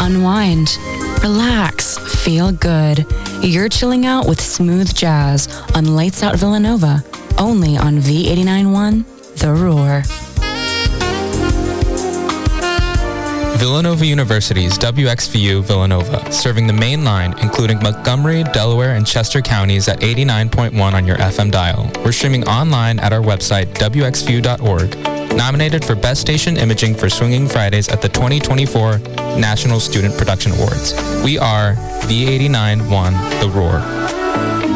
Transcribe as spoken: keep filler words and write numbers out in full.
unwind, relax, feel good. You're chilling out with smooth jazz on Lights Out Villanova, only on V eighty-nine point one, The Roar. Villanova University's W X V U Villanova, serving the main line, including Montgomery, Delaware, and Chester counties at eighty-nine point one on your F M dial. We're streaming online at our website, W X V U dot org. Nominated for Best Station Imaging for Swinging Fridays at the twenty twenty-four National Student Production Awards. We are V eighty-nine point one, The Roar.